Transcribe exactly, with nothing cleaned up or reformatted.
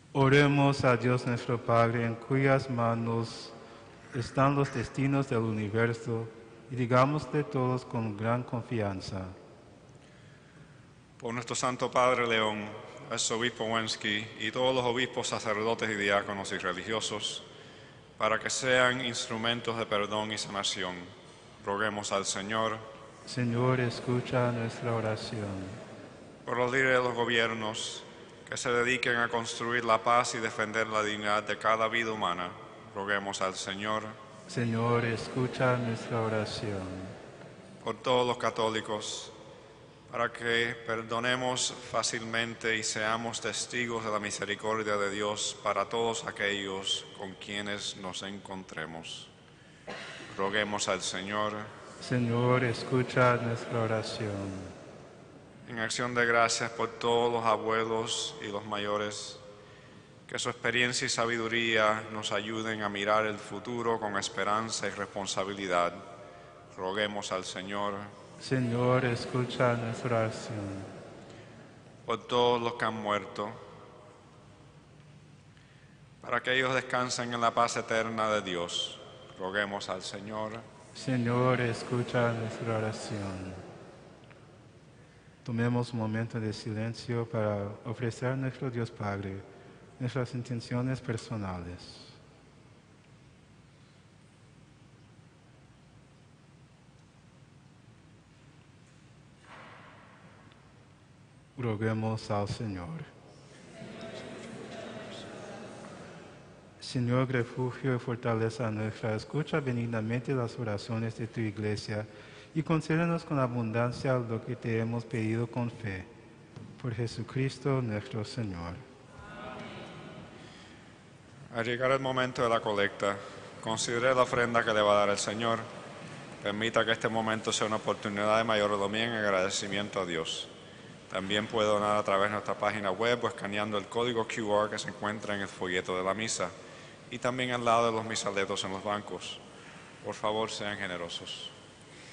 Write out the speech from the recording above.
Oremos a Dios nuestro Padre, en cuyas manos están los destinos del universo, y digámosle todos con gran confianza. Por nuestro Santo Padre León, arzobispo Wensky y todos los obispos, sacerdotes y diáconos y religiosos, para que sean instrumentos de perdón y sanación, roguemos al Señor. Señor, escucha nuestra oración. Por los líderes de los gobiernos, que se dediquen a construir la paz y defender la dignidad de cada vida humana, roguemos al Señor. Señor, escucha nuestra oración. Por todos los católicos, para que perdonemos fácilmente y seamos testigos de la misericordia de Dios para todos aquellos con quienes nos encontremos. Roguemos al Señor. Señor, escucha nuestra oración. En acción de gracias por todos los abuelos y los mayores, que su experiencia y sabiduría nos ayuden a mirar el futuro con esperanza y responsabilidad. Roguemos al Señor. Señor, escucha nuestra oración. Por todos los que han muerto, para que ellos descansen en la paz eterna de Dios, roguemos al Señor. Señor, escucha nuestra oración. Tomemos un momento de silencio para ofrecer a nuestro Dios Padre nuestras intenciones personales. Roguemos al Señor. Señor, refugio y fortaleza nuestra, escucha benignamente las oraciones de tu iglesia y concédenos con abundancia lo que te hemos pedido con fe. Por Jesucristo nuestro Señor. Al llegar el momento de la colecta, considere la ofrenda que le va a dar el Señor. Permita que este momento sea una oportunidad de mayordomía en agradecimiento a Dios. También puede donar a través de nuestra página web o escaneando el código Q R que se encuentra en el folleto de la misa y también al lado de los misaletos en los bancos. Por favor, sean generosos.